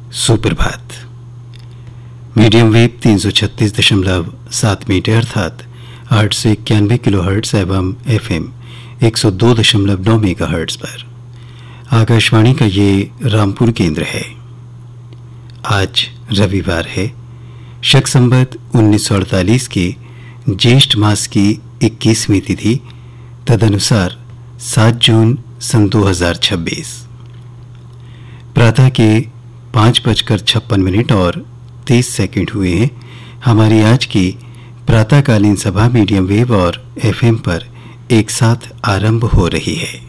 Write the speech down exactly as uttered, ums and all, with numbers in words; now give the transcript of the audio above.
सुप्रभात। Medium wave तीन सौ छत्तीस दशमलव सात मीटर अर्थात आठ सौ इक्यानवे किलो हर्ट्स एवं एफ एम एक सौ दो दशमलव नौ मेगा हर्ट्स पर आकाशवाणी का ये रामपुर केंद्र है। आज रविवार है, शक संवत उन्नीस सौ अड़तालीस के ज्येष्ठ मास की इक्कीसवीं तिथि, तदनुसार सात जून सन दो हजार छब्बीस। प्रातः के पाँच बजकर छप्पन मिनट और तीस सेकंड हुए हैं। हमारी आज की प्रातःकालीन सभा मीडियम वेव और एफएम पर एक साथ आरंभ हो रही है।